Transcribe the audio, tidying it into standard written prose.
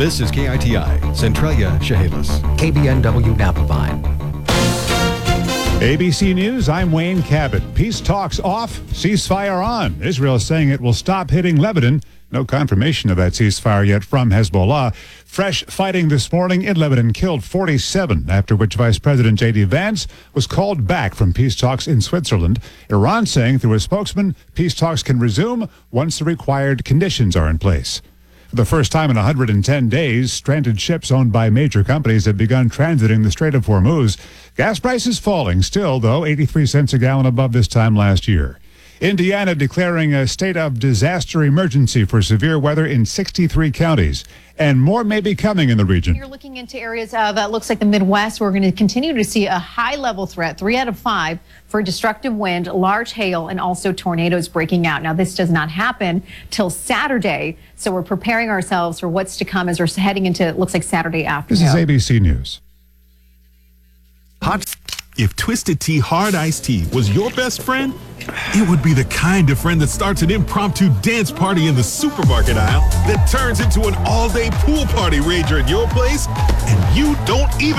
This is KITI, Centralia, Chehalis. KBNW Napa Vine. ABC News, I'm Wayne Cabot. Peace talks off, ceasefire on. Israel is saying it will stop hitting Lebanon. No confirmation of that ceasefire yet from Hezbollah. Fresh fighting this morning in Lebanon killed 47, after which Vice President J.D. Vance was called back from peace talks in Switzerland. Iran saying through a spokesman, peace talks can resume once the required conditions are in place. For the first time in 110 days, stranded ships owned by major companies have begun transiting the Strait of Hormuz. Gas prices falling still, though, 83 cents a gallon above this time last year. Indiana declaring a state of disaster emergency for severe weather in 63 counties. And more may be coming in the region. You're looking into areas of, looks like the Midwest. We're going to continue to see a high-level threat, 3 out of 5, for destructive wind, large hail, and also tornadoes breaking out. Now, this does not happen till Saturday, so we're preparing ourselves for what's to come as we're heading into, it looks like, Saturday afternoon. This is ABC News. If Twisted Tea Hard Iced Tea was your best friend, it would be the kind of friend that starts an impromptu dance party in the supermarket aisle that turns into an all-day pool party rager at your place, and you don't even